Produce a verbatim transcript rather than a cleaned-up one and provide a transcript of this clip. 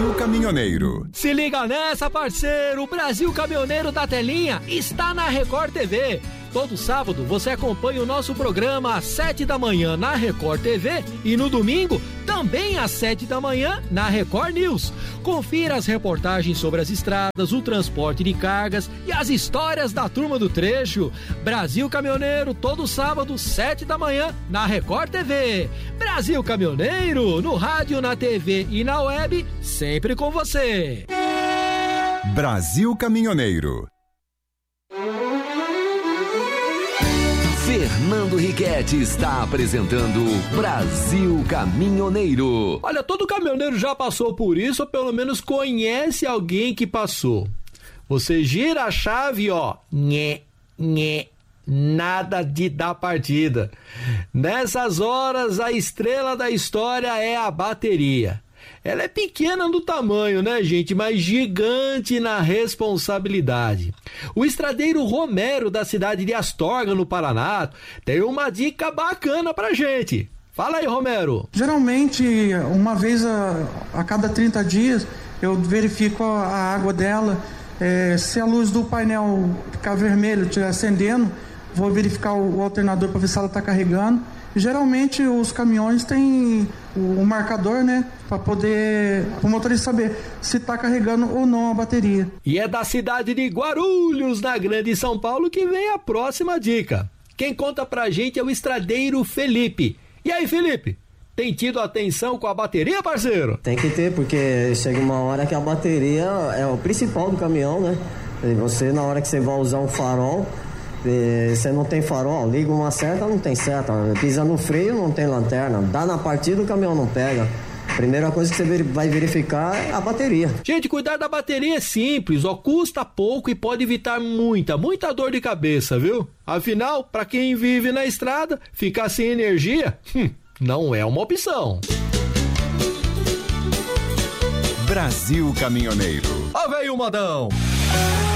Brasil Caminhoneiro. Se liga nessa, parceiro! O Brasil Caminhoneiro da Telinha está na Record T V. Todo sábado você acompanha o nosso programa às sete da manhã na Record T V e no domingo também às sete da manhã na Record News. Confira as reportagens sobre as estradas, o transporte de cargas e as histórias da turma do trecho. Brasil Caminhoneiro, todo sábado, sete da manhã na Record T V. Brasil Caminhoneiro, no rádio, na T V e na web, sempre com você. Brasil Caminhoneiro. Fernando Riquetti está apresentando Brasil Caminhoneiro. Olha, todo caminhoneiro já passou por isso ou pelo menos conhece alguém que passou. Você gira a chave, ó, nhé, nhé, nada de dar partida. Nessas horas, a estrela da história é a bateria. Ela é pequena no tamanho, né, gente? Mas gigante na responsabilidade. O estradeiro Romero, da cidade de Astorga, no Paraná, tem uma dica bacana pra gente. Fala aí, Romero. Geralmente, uma vez a, a cada trinta dias, eu verifico a, a água dela. É, se a luz do painel ficar vermelho, estiver acendendo, vou verificar o, o alternador para ver se ela está carregando. Geralmente os caminhões têm o, o marcador, né, para poder o motorista saber se está carregando ou não a bateria. E é da cidade de Guarulhos, na Grande São Paulo, que vem a próxima dica. Quem conta pra gente é o estradeiro Felipe. E aí, Felipe? Tem tido atenção com a bateria, parceiro? Tem que ter, porque chega uma hora que a bateria é o principal do caminhão, né? E você, na hora que você vai usar um farol, você não tem farol, liga uma seta, não tem seta, pisa no freio, não tem lanterna, dá na partida, o caminhão não pega. Primeira coisa que você vai verificar é a bateria. Gente, cuidar da bateria é simples, ó, custa pouco e pode evitar muita, muita dor de cabeça, viu? Afinal, pra quem vive na estrada, ficar sem energia, hum, não é uma opção. Brasil Caminhoneiro. Ó, veio o modão!